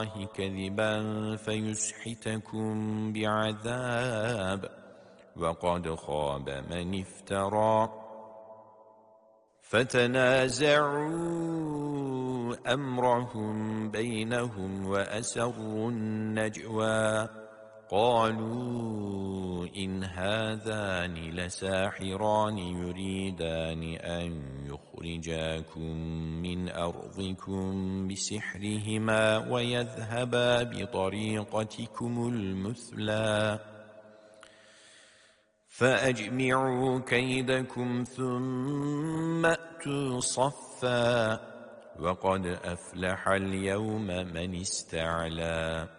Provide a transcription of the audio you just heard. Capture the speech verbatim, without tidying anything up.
كذبا فيسحتكم بعذاب وقد خاب من افترى فتنازعوا أمرهم بينهم وأسروا النجوى قالوا إن هذان لساحران يريدان أن يخرجاكم من أرضكم بسحرهما ويذهبا بطريقتكم المثلى فأجمعوا كيدكم ثم أتوا صفا وقد أفلح اليوم من استعلى